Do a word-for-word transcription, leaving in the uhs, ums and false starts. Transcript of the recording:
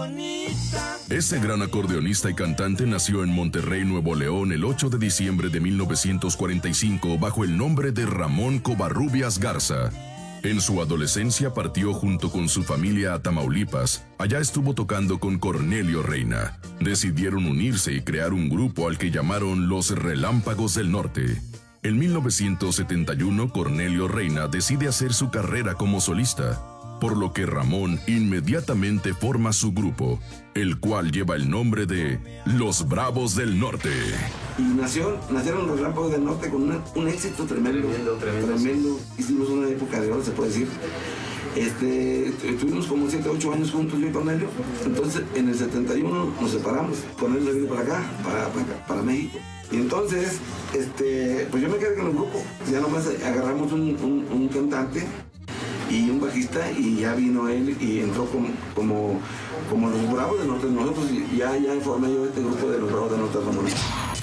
bonita. Ese gran acordeonista y cantante nació en Monterrey, Nuevo León, el ocho de diciembre de mil novecientos cuarenta y cinco bajo el nombre de Ramón Covarrubias Garza. En su adolescencia partió junto con su familia a Tamaulipas. Allá estuvo tocando con Cornelio Reina. Decidieron unirse y crear un grupo al que llamaron Los Relámpagos del Norte. En mil novecientos setenta y uno, Cornelio Reina decide hacer su carrera como solista, por lo que Ramón inmediatamente forma su grupo, el cual lleva el nombre de Los Bravos del Norte. Y nació, nacieron los Relámpagos del Norte con una, un éxito tremendo, tremendo, tremendo. tremendo. Hicimos una época de oro, se puede decir. Este, estuvimos como siete, ocho años juntos yo y Cornelio. Entonces, en el setenta y uno nos separamos. Cornelio se vino para acá, para, para, para México. Y entonces, este, pues yo me quedé con el grupo. Ya nomás agarramos un, un, un cantante y un bajista, y ya vino él y entró como, como, como los Bravos del Norte. Nosotros ya, ya formé yo este grupo de los Bravos del Norte.